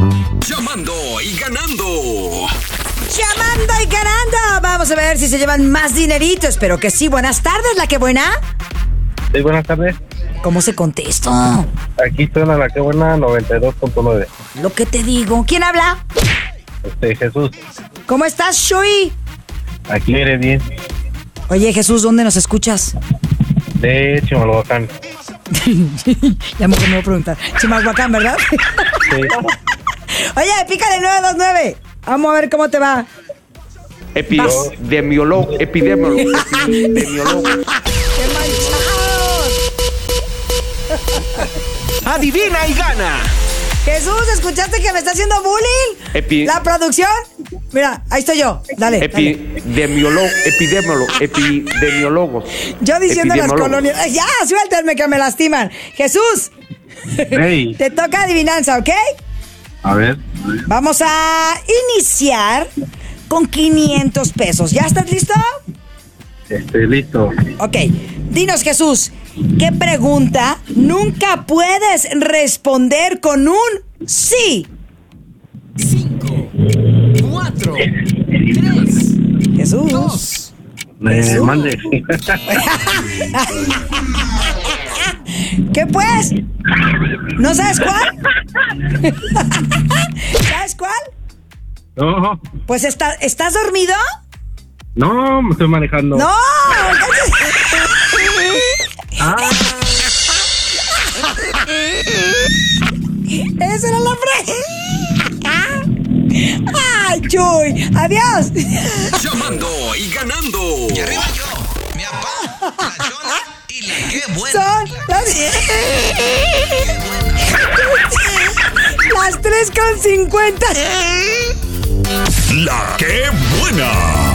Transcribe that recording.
Llamando y ganando. Llamando y ganando. Vamos a ver si se llevan más dinerito. Espero que sí. Buenas tardes, ¿la que buena? Sí, buenas tardes. ¿Cómo se contesta? Aquí suena la que buena 92.9. Lo que te digo. ¿Quién habla? Jesús. ¿Cómo estás, Shui? Aquí eres bien. Oye, Jesús, ¿dónde nos escuchas? De Chimalhuacán. Ya mejor me voy a preguntar. Chimalhuacán, ¿verdad? Sí. Oye, pícale 929. Vamos a ver cómo te va. Epidemiólogo. ¡Qué manchados! Adivina y gana. Jesús, ¿escuchaste que me está haciendo bullying? ¿La producción? Mira, ahí estoy yo. Dale. Epidemiólogos. Yo diciendo las colonias. Ya, suéltenme que me lastiman. Jesús. Hey. Te toca adivinanza, ¿ok? A ver. Vamos a iniciar con 500 pesos. ¿Ya estás listo? Listo. Ok. Dinos, Jesús, ¿qué pregunta nunca puedes responder con un sí? 5, 4, 3, Jesús. 2. Mande. ¿Qué pues? ¿No sabes cuál? ¿Sabes cuál? No, Pues ¿estás dormido? no, me estoy manejando. ¡No! Esa era la frase. ¡Ay, Chuy! ¡Adiós! Llamando y ganando. Y arriba yo, mi papá, la Chona y la que buena. Son las 3:50. La que buena.